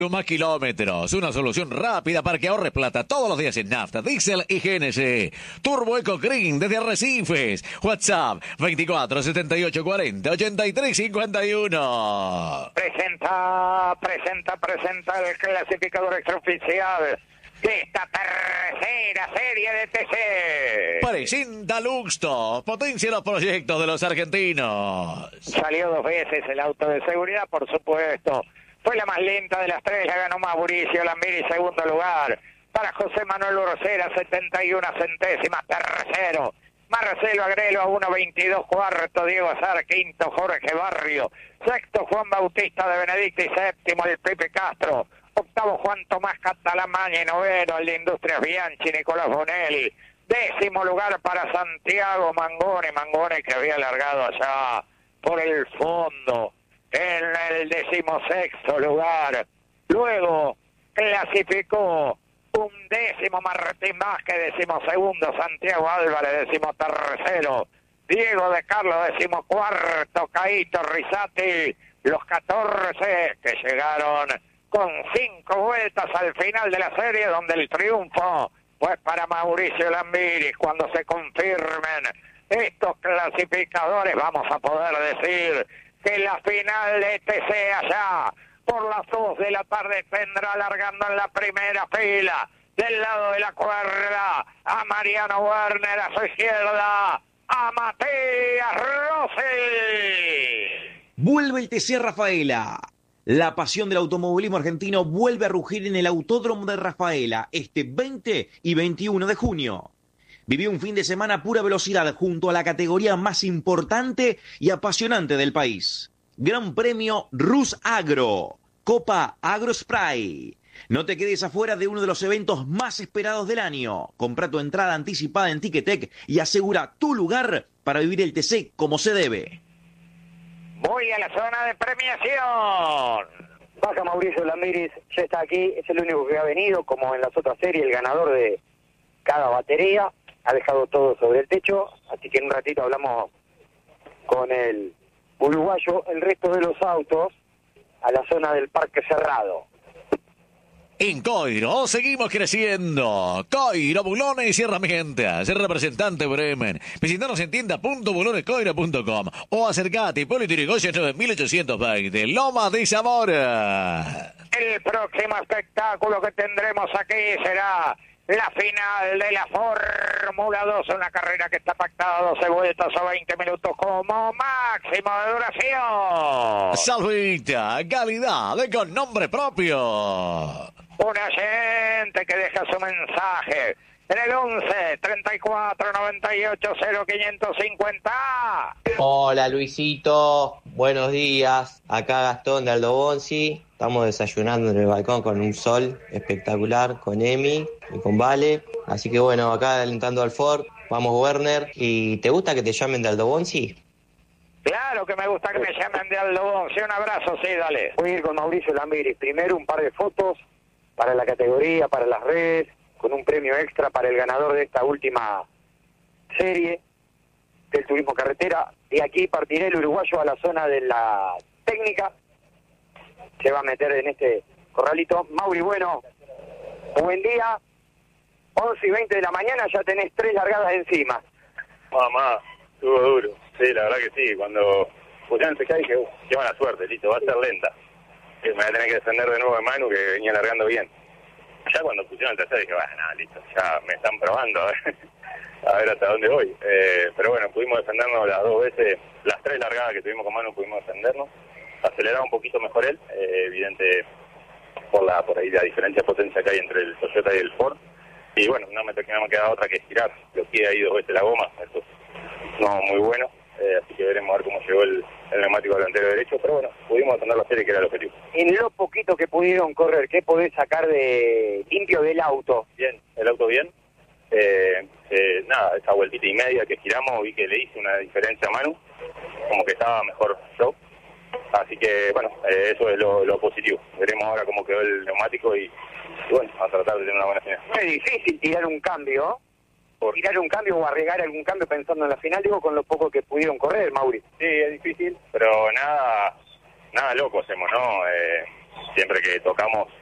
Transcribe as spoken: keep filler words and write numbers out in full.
Más kilómetros, una solución rápida para que ahorres plata todos los días en nafta, diésel y G N C. Turbo Eco Green desde Arrecifes. WhatsApp veinticuatro setenta y ocho cuarenta ochenta y tres cincuenta y uno. Presenta, presenta, presenta el clasificador extraoficial de esta tercera serie de T C. Presenta Luxto, potencia los proyectos de los argentinos. Salió dos veces el auto de seguridad, por supuesto. Fue la más lenta de las tres, la ganó Mauricio Lambiri, segundo lugar. Para José Manuel Ursera, setenta y una centésimas, tercero. Marcelo Agrelo a uno veintidós, cuarto Diego Azar, quinto Jorge Barrio, sexto Juan Bautista de Benedicto y séptimo el Pepe Castro. Octavo Juan Tomás Catalamaña y noveno el de Industrias Bianchi, Nicolás Bonelli. Décimo lugar para Santiago Mangone, Mangone que había largado allá por el fondo. En el decimosexto lugar. Luego clasificó un décimo Martín Vázquez, decimosegundo Santiago Álvarez, decimotercero Diego de Carlos, decimocuarto Caíto Risati, los catorce que llegaron con cinco vueltas al final de la serie, donde el triunfo fue para Mauricio Lambiri. Cuando se confirmen estos clasificadores vamos a poder decir que la final de T C allá por las dos de la tarde tendrá largando en la primera fila del lado de la cuerda a Mariano Werner, a su izquierda a Matías Rossi. Vuelve el T C Rafaela. La pasión del automovilismo argentino vuelve a rugir en el Autódromo de Rafaela este veinte y veintiuno de junio. Vivió un fin de semana a pura velocidad junto a la categoría más importante y apasionante del país. Gran Premio Rus Agro, Copa Agro Spray. No te quedes afuera de uno de los eventos más esperados del año. Compra tu entrada anticipada en Ticketek y asegura tu lugar para vivir el T C como se debe. Voy a la zona de premiación. Baja Mauricio Lambiri, ya está aquí, es el único que ha venido, como en las otras series, el ganador de cada batería. Ha dejado todo sobre el techo, así que en un ratito hablamos con el uruguayo. El resto de los autos a la zona del Parque Cerrado. En Coiro seguimos creciendo. Coiro, bulones y herramientas. El representante Bremen. Visitanos en tienda punto bulones coiro punto com o acercate Hipólito Yrigoyen nueve mil ochocientos veinte, Loma de Zamora. El próximo espectáculo que tendremos aquí será la final de la Fórmula dos, una carrera que está pactada doce vueltas o veinte minutos como máximo de duración. Salvita, calidad con nombre propio. Un agente que deja su mensaje en el once, treinta y cuatro, noventa y ocho, cero quinientos cincuenta. Hola Luisito, buenos días. Acá Gastón de Aldo Bonzi. Estamos desayunando en el balcón con un sol espectacular, con Emi y con Vale. Así que bueno, acá alentando al Ford. Vamos Werner. ¿Y te gusta que te llamen de Aldo Bonzi? Claro que me gusta que me llamen de Aldo Bonzi. Un abrazo, sí, dale. Voy a ir con Mauricio Lambiri. Primero un par de fotos para la categoría, para las redes, con un premio extra para el ganador de esta última serie del turismo carretera. Y aquí partiré el uruguayo a la zona de la técnica. Se va a meter en este corralito. Mauri, bueno, buen día. once y veinte de la mañana ya tenés tres largadas encima. Mamá, estuvo duro. Sí, la verdad que sí. Cuando pusieron el dije, uff, qué mala suerte, listo, va a ser lenta. Sí, me voy a tener que defender de nuevo de Manu, que venía largando bien. Ya cuando pusieron el tercero dije, bueno, nada, listo, ya me están probando, a ver, a ver hasta dónde voy. Eh, pero bueno, pudimos defendernos las dos veces, las tres largadas que tuvimos con Manu pudimos defendernos. Aceleraba un poquito mejor él, eh, evidente por la por ahí la diferencia de potencia que hay entre el Toyota y el Ford. Y bueno, no me, no me queda otra que estirar. Lo que ahí dos veces la goma, eso es no muy bueno. Eh, así que veremos a ver cómo llegó el, el neumático delantero derecho. Pero bueno, pudimos atender la serie, que era el objetivo. En lo poquito que pudieron correr, ¿qué podés sacar de limpio del auto? Bien, el auto bien. Eh, eh, nada, esa vueltita y media que giramos, vi que le hice una diferencia a Manu. Como que estaba mejor yo. Así que, bueno, eh, eso es lo, lo positivo. Veremos ahora cómo quedó el neumático y, y, bueno, a tratar de tener una buena final. Es difícil tirar un cambio, Por... tirar un cambio o arriesgar algún cambio pensando en la final, digo, con lo poco que pudieron correr, Mauri. Sí, es difícil, pero nada nada loco hacemos, ¿no? Eh, siempre que tocamos